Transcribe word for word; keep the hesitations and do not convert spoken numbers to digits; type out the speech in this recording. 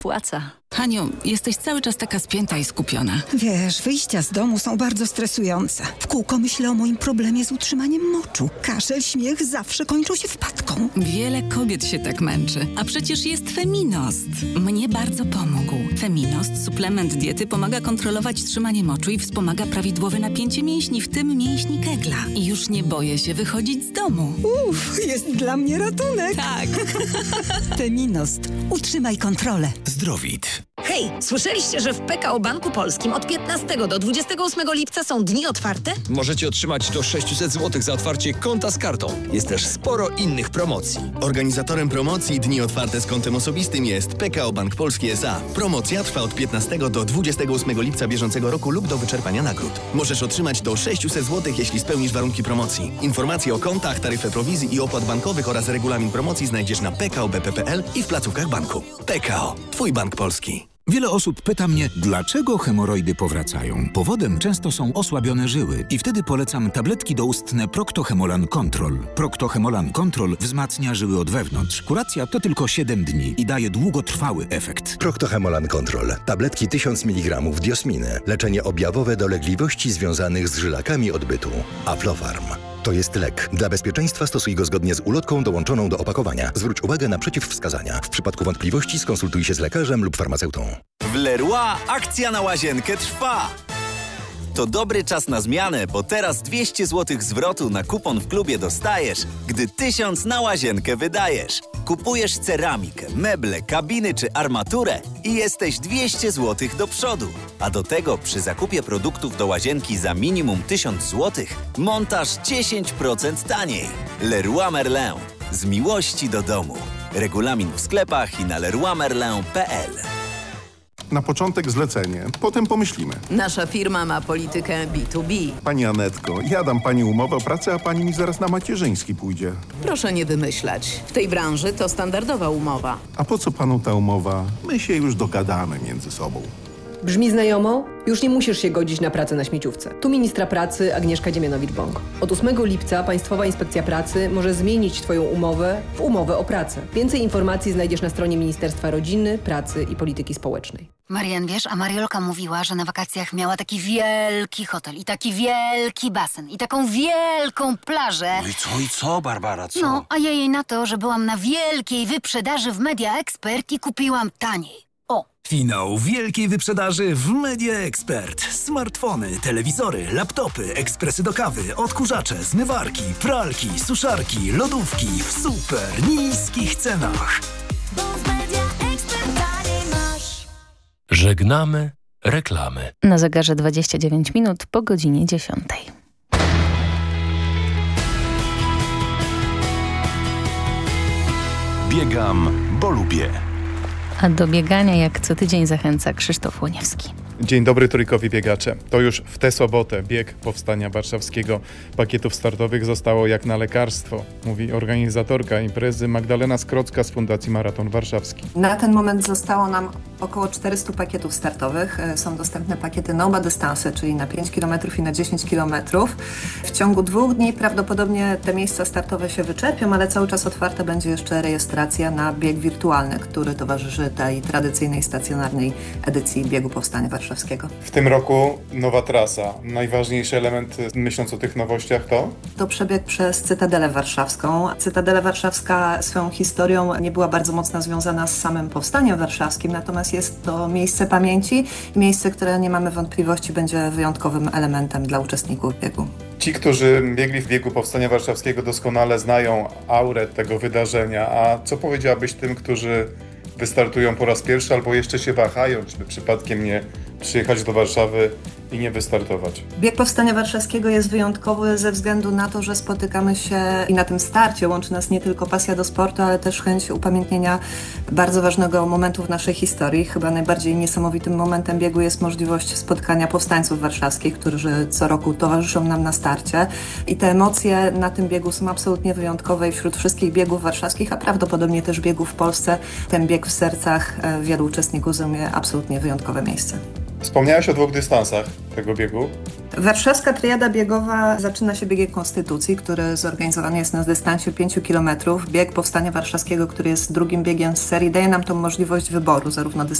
płaca. Haniu, jesteś cały czas taka spięta i skupiona. Wiesz, wyjścia z domu są bardzo stresujące. W kółko myślę o moim problemie z utrzymaniem moczu. Kaszel, śmiech zawsze kończą się wpadką. Wiele kobiet się tak męczy. A przecież jest Feminost. Mnie bardzo pomógł. Feminost, suplement diety, pomaga kontrolować trzymanie moczu i wspomaga prawidłowe napięcie mięśni, w tym mięśni kegla. I już nie boję się wychodzić z domu. Uff, jest dla mnie ratunek. Tak. Feminost. Utrzymaj kontrolę. Zdrowit. Hej, słyszeliście, że w P K O Banku Polskim od piętnastego do dwudziestego ósmego lipca są dni otwarte? Możecie otrzymać do sześćset złotych za otwarcie konta z kartą. Jest też sporo innych promocji. Organizatorem promocji Dni Otwarte z kontem osobistym jest P K O Bank Polski S A. Promocja trwa od piętnastego do dwudziestego ósmego lipca bieżącego roku lub do wyczerpania nagród. Możesz otrzymać do sześćset złotych, jeśli spełnisz warunki promocji. Informacje o kontach, taryfę prowizji i opłat bankowych oraz regulamin promocji znajdziesz na p k o b p kropka p l i w placówkach banku. P K O. Twój bank polski. Wiele osób pyta mnie, dlaczego hemoroidy powracają. Powodem często są osłabione żyły i wtedy polecam tabletki doustne Procto-Hemolan Control. Procto-Hemolan Control wzmacnia żyły od wewnątrz. Kuracja to tylko siedem dni i daje długotrwały efekt. Procto-Hemolan Control. Tabletki tysiąc miligramów diosminy. Leczenie objawowe dolegliwości związanych z żylakami odbytu. Aflofarm. To jest lek. Dla bezpieczeństwa stosuj go zgodnie z ulotką dołączoną do opakowania. Zwróć uwagę na przeciwwskazania. W przypadku wątpliwości skonsultuj się z lekarzem lub farmaceutą. W Leroy akcja na łazienkę trwa. To dobry czas na zmianę, bo teraz dwieście złotych zwrotu na kupon w klubie dostajesz, gdy tysiąc na łazienkę wydajesz. Kupujesz ceramikę, meble, kabiny czy armaturę i jesteś dwieście złotych do przodu. A do tego przy zakupie produktów do łazienki za minimum tysiąc złotych montaż dziesięć procent taniej. Leroy Merlin. Z miłości do domu. Regulamin w sklepach i na leroy merlin kropka p l. Na początek zlecenie, potem pomyślimy. Nasza firma ma politykę B dwa B. Pani Anetko, ja dam pani umowę o pracę, a pani mi zaraz na macierzyński pójdzie. Proszę nie wymyślać. W tej branży to standardowa umowa. A po co panu ta umowa? My się już dogadamy między sobą. Brzmi znajomo? Już nie musisz się godzić na pracę na śmieciówce. Tu ministra pracy Agnieszka Dziemianowicz-Bąk. Od ósmego lipca Państwowa Inspekcja Pracy może zmienić Twoją umowę w umowę o pracę. Więcej informacji znajdziesz na stronie Ministerstwa Rodziny, Pracy i Polityki Społecznej. Marian, wiesz, a Mariolka mówiła, że na wakacjach miała taki wielki hotel i taki wielki basen i taką wielką plażę. No i co, i co, Barbara, co? No, a ja jej na to, że byłam na wielkiej wyprzedaży w Media Expert i kupiłam taniej. O! Finał wielkiej wyprzedaży w Media Expert. Smartfony, telewizory, laptopy, ekspresy do kawy, odkurzacze, zmywarki, pralki, suszarki, lodówki w super niskich cenach. Żegnamy reklamy. Na zegarze dwadzieścia dziewięć minut po godzinie dziesiątej. Biegam, bo lubię. A do biegania jak co tydzień zachęca Krzysztof Łoniewski. Dzień dobry trójkowi biegacze. To już w tę sobotę bieg Powstania Warszawskiego. Pakietów startowych zostało jak na lekarstwo, mówi organizatorka imprezy Magdalena Skrocka z Fundacji Maraton Warszawski. Na ten moment zostało nam około czterysta pakietów startowych. Są dostępne pakiety Nowa Dystanse, czyli na pięć kilometrów i na dziesięć kilometrów. W ciągu dwóch dni prawdopodobnie te miejsca startowe się wyczerpią, ale cały czas otwarta będzie jeszcze rejestracja na bieg wirtualny, który towarzyszy tej tradycyjnej, stacjonarnej edycji biegu Powstania Warszawskiego. W tym roku nowa trasa. Najważniejszy element, myśląc o tych nowościach, to? To przebieg przez Cytadelę Warszawską. Cytadela Warszawska swoją historią nie była bardzo mocno związana z samym Powstaniem Warszawskim, natomiast jest to miejsce pamięci i miejsce, które nie mamy wątpliwości będzie wyjątkowym elementem dla uczestników biegu. Ci, którzy biegli w biegu Powstania Warszawskiego, doskonale znają aurę tego wydarzenia. A co powiedziałabyś tym, którzy wystartują po raz pierwszy albo jeszcze się wahają, czy by przypadkiem nie przyjechać do Warszawy i nie wystartować? Bieg Powstania Warszawskiego jest wyjątkowy ze względu na to, że spotykamy się i na tym starcie łączy nas nie tylko pasja do sportu, ale też chęć upamiętnienia bardzo ważnego momentu w naszej historii. Chyba najbardziej niesamowitym momentem biegu jest możliwość spotkania powstańców warszawskich, którzy co roku towarzyszą nam na starcie. I te emocje na tym biegu są absolutnie wyjątkowe i wśród wszystkich biegów warszawskich, a prawdopodobnie też biegów w Polsce, ten bieg w sercach wielu uczestników zajmuje absolutnie wyjątkowe miejsce. Wspomniałeś o dwóch dystansach tego biegu. Warszawska Triada Biegowa zaczyna się biegiem Konstytucji, który zorganizowany jest na dystansie pięciu kilometrów. Bieg Powstania Warszawskiego, który jest drugim biegiem z serii, daje nam tą możliwość wyboru zarówno dystansu